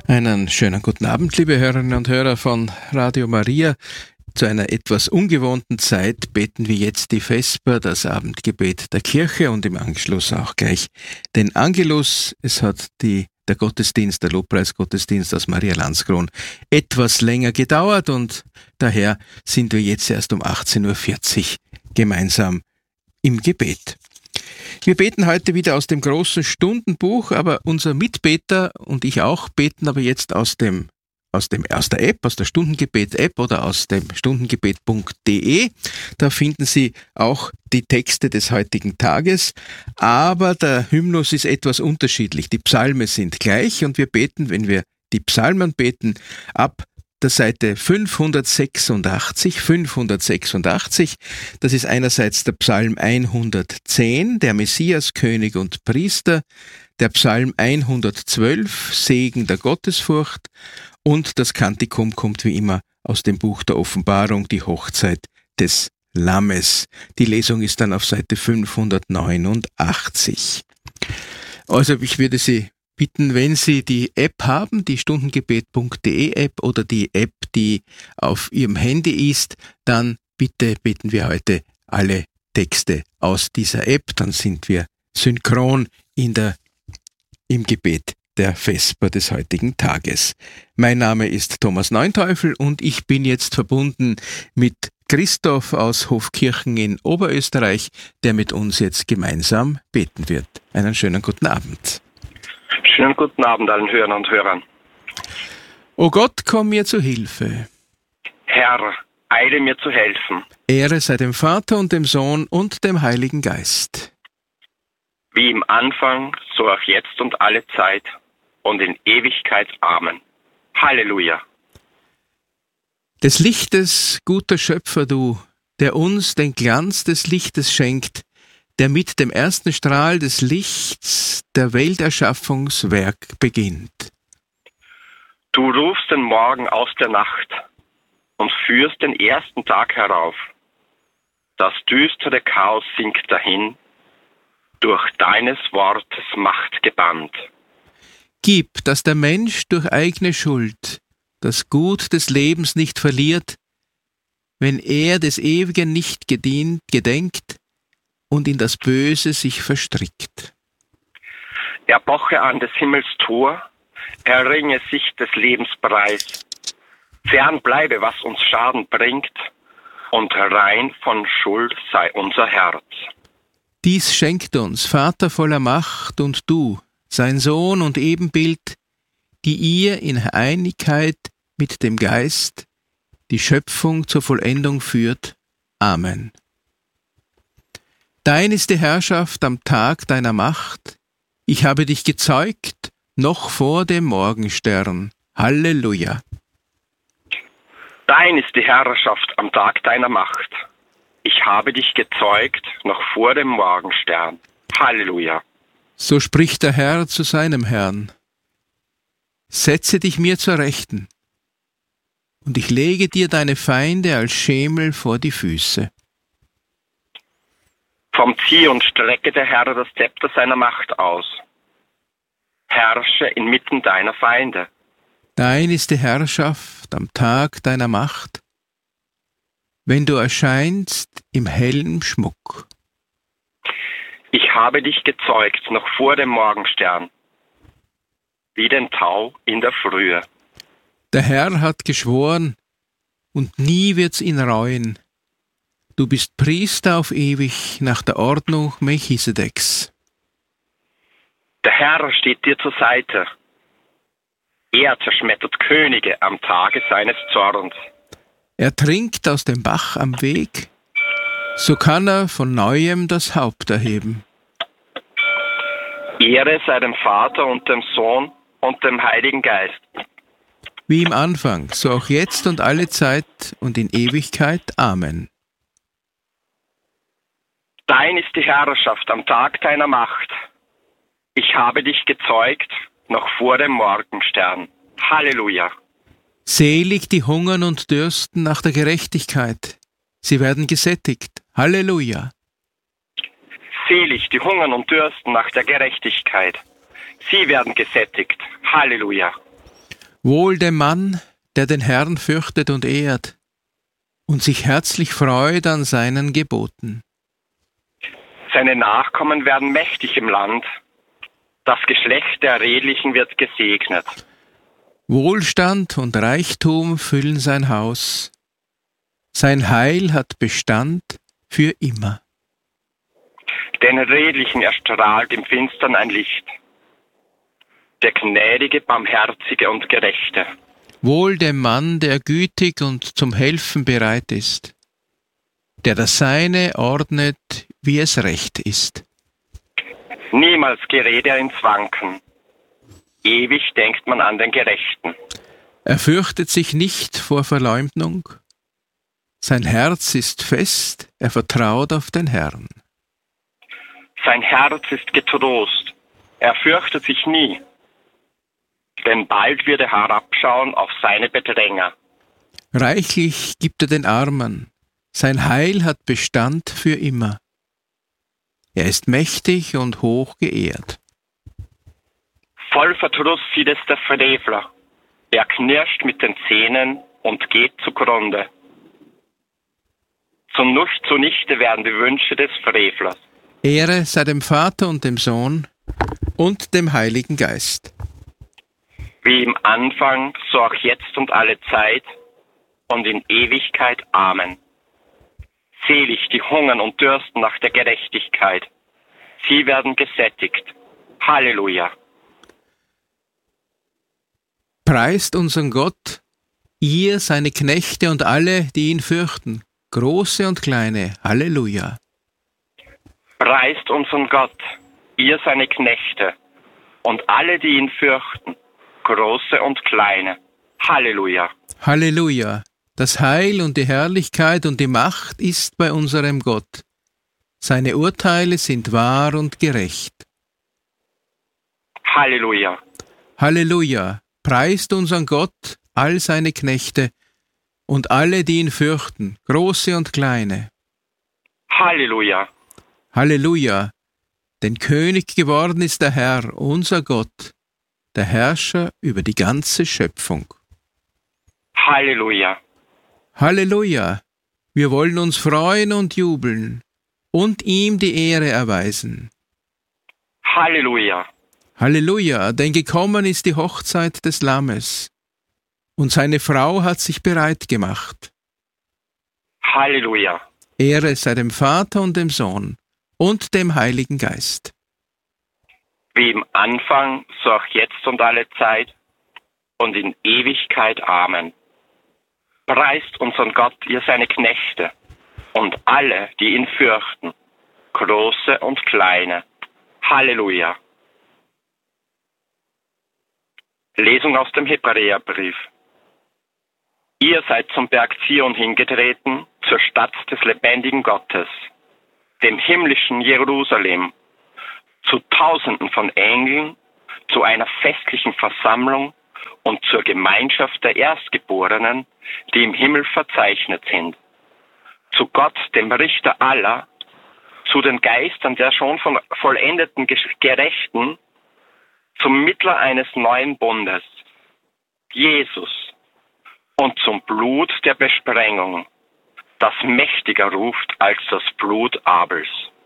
Einen schönen guten Abend, liebe Hörerinnen und Hörer von Radio Maria. Zu einer etwas ungewohnten Zeit beten wir jetzt die Vesper, das Abendgebet der Kirche und im Anschluss auch gleich den Angelus. Es hat der Gottesdienst, der Lobpreisgottesdienst aus Maria Landskron etwas länger gedauert und daher sind wir jetzt erst um 18.40 Uhr gemeinsam im Gebet. Wir beten heute wieder aus dem großen Stundenbuch, aber unser Mitbeter und ich auch beten aber jetzt aus der App, aus der Stundengebet-App oder aus dem stundengebet.de. Da finden Sie auch die Texte des heutigen Tages, aber der Hymnus ist etwas unterschiedlich. Die Psalmen sind gleich und wir beten, wenn wir die Psalmen beten, ab der Seite 586. Das ist einerseits der Psalm 110, der Messias, König und Priester, der Psalm 112, Segen der Gottesfurcht, und das Kantikum kommt wie immer aus dem Buch der Offenbarung, die Hochzeit des Lammes. Die Lesung ist dann auf Seite 589. Also ich würde Sie bitten, wenn Sie die App haben, die stundengebet.de App oder die App, die auf Ihrem Handy ist, dann bitte beten wir heute alle Texte aus dieser App, dann sind wir synchron im Gebet der Vesper des heutigen Tages. Mein Name ist Thomas Neunteufel und ich bin jetzt verbunden mit Christoph aus Hofkirchen in Oberösterreich, der mit uns jetzt gemeinsam beten wird. Einen schönen guten Abend. Schönen guten Abend allen Hörern und Hörern. O Gott, komm mir zu Hilfe. Herr, eile mir zu helfen. Ehre sei dem Vater und dem Sohn und dem Heiligen Geist. Wie im Anfang, so auch jetzt und alle Zeit und in Ewigkeit. Amen. Halleluja. Des Lichtes, guter Schöpfer du, der uns den Glanz des Lichtes schenkt, der mit dem ersten Strahl des Lichts der Welterschaffungswerk beginnt. Du rufst den Morgen aus der Nacht und führst den ersten Tag herauf. Das düstere Chaos sinkt dahin, durch deines Wortes Macht gebannt. Gib, dass der Mensch durch eigene Schuld das Gut des Lebens nicht verliert, wenn er des Ewigen nicht gedenkt und in das Böse sich verstrickt. Er poche an des Himmels Tor, erringe sich des Lebens Preis. Fern bleibe, was uns Schaden bringt, und rein von Schuld sei unser Herz. Dies schenkt uns, Vater voller Macht, und du, sein Sohn und Ebenbild, die ihr in Einigkeit mit dem Geist die Schöpfung zur Vollendung führt. Amen. Dein ist die Herrschaft am Tag deiner Macht. Ich habe dich gezeugt, noch vor dem Morgenstern. Halleluja. Dein ist die Herrschaft am Tag deiner Macht. Ich habe dich gezeugt, noch vor dem Morgenstern. Halleluja. So spricht der Herr zu seinem Herrn. Setze dich mir zur Rechten, und ich lege dir deine Feinde als Schemel vor die Füße. Vom Zion strecke der Herr das Zepter seiner Macht aus. Herrsche inmitten deiner Feinde. Dein ist die Herrschaft am Tag deiner Macht, wenn du erscheinst im hellen Schmuck. Ich habe dich gezeugt, noch vor dem Morgenstern, wie den Tau in der Frühe. Der Herr hat geschworen, und nie wird's ihn reuen. Du bist Priester auf ewig nach der Ordnung Melchisedeks. Der Herr steht dir zur Seite. Er zerschmettert Könige am Tage seines Zorns. Er trinkt aus dem Bach am Weg, so kann er von Neuem das Haupt erheben. Ehre sei dem Vater und dem Sohn und dem Heiligen Geist. Wie im Anfang, so auch jetzt und alle Zeit und in Ewigkeit. Amen. Dein ist die Herrschaft am Tag deiner Macht. Ich habe dich gezeugt, noch vor dem Morgenstern. Halleluja. Selig die hungern und dürsten nach der Gerechtigkeit. Sie werden gesättigt. Halleluja. Selig die hungern und dürsten nach der Gerechtigkeit. Sie werden gesättigt. Halleluja. Wohl dem Mann, der den Herrn fürchtet und ehrt und sich herzlich freut an seinen Geboten. Seine Nachkommen werden mächtig im Land. Das Geschlecht der Redlichen wird gesegnet. Wohlstand und Reichtum füllen sein Haus. Sein Heil hat Bestand für immer. Den Redlichen erstrahlt im Finstern ein Licht. Der Gnädige, Barmherzige und Gerechte. Wohl dem Mann, der gütig und zum Helfen bereit ist, der das Seine ordnet, wie es recht ist. Niemals gerät er ins Wanken. Ewig denkt man an den Gerechten. Er fürchtet sich nicht vor Verleumdung. Sein Herz ist fest, er vertraut auf den Herrn. Sein Herz ist getrost, er fürchtet sich nie. Denn bald wird er herabschauen auf seine Bedränger. Reichlich gibt er den Armen, sein Heil hat Bestand für immer. Er ist mächtig und hoch geehrt. Voll Verdruss sieht es der Frevler. Er knirscht mit den Zähnen und geht zugrunde. Zunichte werden die Wünsche des Frevlers. Ehre sei dem Vater und dem Sohn und dem Heiligen Geist. Wie im Anfang, so auch jetzt und alle Zeit und in Ewigkeit. Amen. Selig die hungern und dürsten nach der Gerechtigkeit. Sie werden gesättigt. Halleluja. Preist unseren Gott, ihr seine Knechte und alle, die ihn fürchten, große und kleine. Halleluja. Preist unseren Gott, ihr seine Knechte und alle, die ihn fürchten, große und kleine. Halleluja. Halleluja. Das Heil und die Herrlichkeit und die Macht ist bei unserem Gott. Seine Urteile sind wahr und gerecht. Halleluja. Halleluja. Preist unseren Gott, all seine Knechte und alle, die ihn fürchten, große und kleine. Halleluja. Halleluja. Denn König geworden ist der Herr, unser Gott, der Herrscher über die ganze Schöpfung. Halleluja. Halleluja. Wir wollen uns freuen und jubeln und ihm die Ehre erweisen. Halleluja. Halleluja, denn gekommen ist die Hochzeit des Lammes, und seine Frau hat sich bereit gemacht. Halleluja. Ehre sei dem Vater und dem Sohn und dem Heiligen Geist. Wie im Anfang, so auch jetzt und alle Zeit und in Ewigkeit. Amen. Preist unseren Gott, ihr seine Knechte und alle, die ihn fürchten, große und kleine. Halleluja. Lesung aus dem Hebräerbrief. Ihr seid zum Berg Zion hingetreten, zur Stadt des lebendigen Gottes, dem himmlischen Jerusalem, zu Tausenden von Engeln, zu einer festlichen Versammlung und zur Gemeinschaft der Erstgeborenen, die im Himmel verzeichnet sind, zu Gott, dem Richter aller, zu den Geistern der schon von vollendeten Gerechten, zum Mittler eines neuen Bundes, Jesus, und zum Blut der Besprengung, das mächtiger ruft als das Blut Abels.